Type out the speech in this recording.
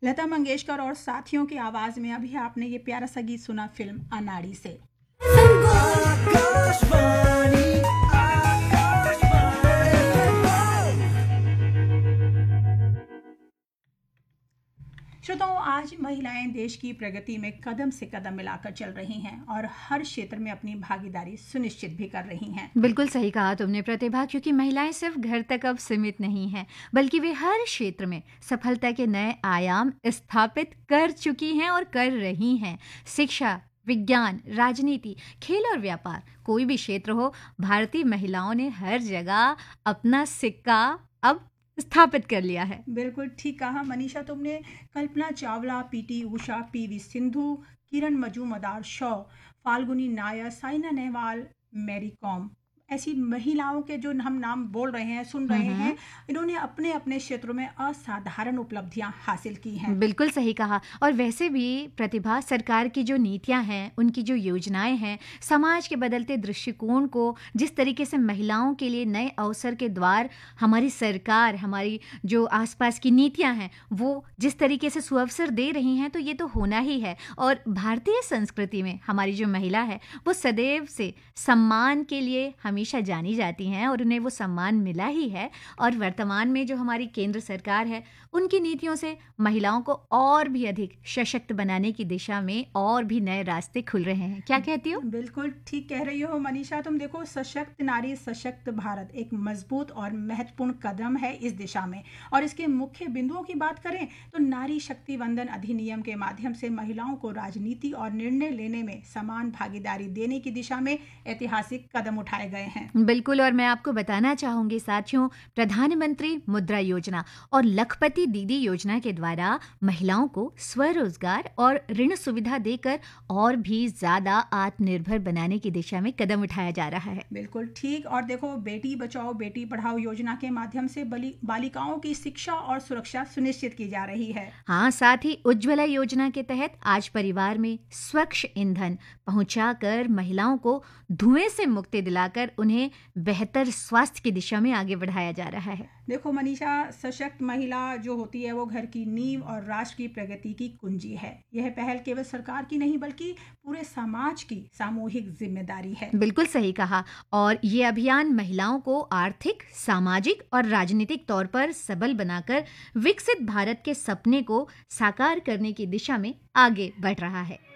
लता मंगेशकर और साथियों की आवाज में अभी आपने ये प्यारा सा गीत सुना फिल्म अनाड़ी से। आकाशवाणी श्रोताओं, आज महिलाएं देश की प्रगति में कदम से कदम मिलाकर चल रही हैं और हर क्षेत्र में अपनी भागीदारी सुनिश्चित भी कर रही हैं। बिल्कुल सही कहा तुमने प्रतिभा, क्योंकि महिलाएं सिर्फ घर तक अब सीमित नहीं हैं, बल्कि वे हर क्षेत्र में सफलता के नए आयाम स्थापित कर चुकी हैं और कर रही हैं। शिक्षा, विज्ञान, राजनीति, खेल और व्यापार, कोई भी क्षेत्र हो, भारतीय महिलाओं ने हर जगह अपना सिक्का अब स्थापित कर लिया है। बिल्कुल ठीक कहा मनीषा तुमने। कल्पना चावला, पीटी उषा, पीवी सिंधु, किरण मजूमदार, शॉ, फाल्गुनी नायर, साइना नेहवाल, मैरी कॉम, ऐसी महिलाओं के जो हम नाम बोल रहे हैं, सुन रहे हैं, इन्होंने अपने अपने क्षेत्रों में असाधारण उपलब्धियां हासिल की हैं। बिल्कुल सही कहा। और वैसे भी प्रतिभा, सरकार की जो नीतियां हैं, उनकी जो योजनाएं हैं, समाज के बदलते दृष्टिकोण को जिस तरीके से महिलाओं के लिए नए अवसर के द्वार हमारी सरकार, हमारी जो आसपास की नीतियां हैं, वो जिस तरीके से सुअवसर दे रही हैं, तो ये तो होना ही है। और भारतीय संस्कृति में हमारी जो महिला है, वो सदैव से सम्मान के लिए हमेशा जानी जाती हैं और उन्हें वो सम्मान मिला ही है। और वर्तमान में जो हमारी केंद्र सरकार है, उनकी नीतियों से महिलाओं को और भी अधिक सशक्त बनाने की दिशा में और भी नए रास्ते खुल रहे हैं। क्या कहती हो? बिल्कुल ठीक कह रही हो मनीषा तुम। देखो, सशक्त नारी सशक्त भारत एक मजबूत और महत्वपूर्ण कदम है इस दिशा में। और इसके मुख्य बिंदुओं की बात करें तो नारी शक्ति वंदन अधिनियम के माध्यम से महिलाओं को राजनीति और निर्णय लेने में समान भागीदारी देने की दिशा में ऐतिहासिक कदम उठाए गए हैं। बिल्कुल। और मैं आपको बताना चाहूंगी साथियों, प्रधानमंत्री मुद्रा योजना और लखपति दीदी योजना के द्वारा महिलाओं को स्वरोजगार और ऋण सुविधा देकर और भी ज्यादा आत्मनिर्भर बनाने की दिशा में कदम उठाया जा रहा है। बिल्कुल ठीक। और देखो, बेटी बचाओ बेटी पढ़ाओ योजना के माध्यम से बालिकाओं की शिक्षा और सुरक्षा सुनिश्चित की जा रही है। हाँ, साथ ही उज्ज्वला योजना के तहत आज परिवार में स्वच्छ ईंधन पहुंचाकर महिलाओं को धुएं से मुक्ति दिलाकर उन्हें बेहतर स्वास्थ्य की दिशा में आगे बढ़ाया जा रहा है। देखो मनीषा, सशक्त महिला जो होती है वो घर की नींव और राष्ट्र की प्रगति की कुंजी है। यह पहल केवल सरकार की नहीं बल्कि पूरे समाज की सामूहिक जिम्मेदारी है। बिल्कुल सही कहा। और ये अभियान महिलाओं को आर्थिक, सामाजिक और राजनीतिक तौर पर सबल बनाकर विकसित भारत के सपने को साकार करने की दिशा में आगे बढ़ रहा है।